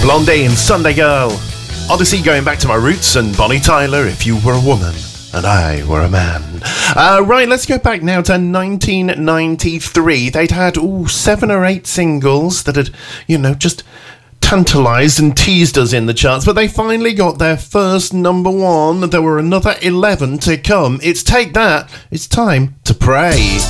Blondie and Sunday Girl. Odyssey, going back to my roots, and Bonnie Tyler, If You Were a Woman and I Were a Man. Right, let's go back now to 1993. They'd had 7 or 8 singles that had, just tantalised and teased us in the charts, but they finally got their first number 1. There were another 11 to come. It's Take That. It's time to pray.